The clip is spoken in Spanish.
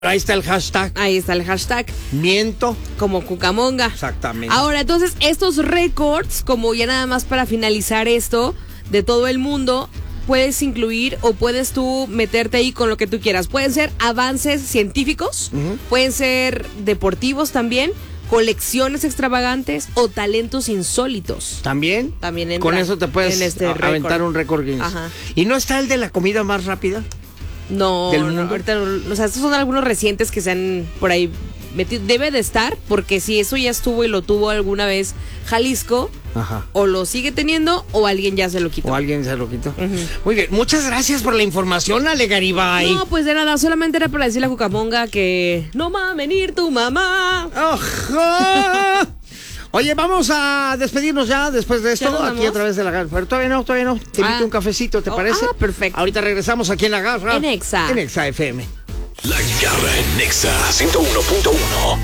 Ahí está el hashtag. Ahí está el hashtag. Miento. Como Cucamonga. Exactamente. Ahora, entonces, estos récords, como ya nada más para finalizar esto, de todo el mundo, puedes incluir o puedes tú meterte ahí con lo que tú quieras. Pueden ser avances científicos, pueden ser deportivos también, colecciones extravagantes o talentos insólitos. ¿También? También entra con eso te puedes aventar un récord Guinness. Ajá. ¿Y no está el de la comida más rápida? No, ¿Del mundo? ahorita no, o sea, estos son algunos recientes que se han por ahí metido. Debe de estar, porque si eso ya estuvo y lo tuvo alguna vez Jalisco, Ajá. o lo sigue teniendo o alguien ya se lo quitó. O alguien se lo quitó. Muy bien, muchas gracias por la información, Ale Garibay. No, pues de nada, solamente era para decirle a Cucamonga que no va a venir tu mamá. Ajá. Oye, vamos a despedirnos ya después de esto, aquí a través de la garra. Pero todavía no. Te invito un cafecito, ¿te parece? Ah, perfecto. Ahorita regresamos aquí en la garra. En Exa. En Exa FM. La Garra en Nexa 101.1.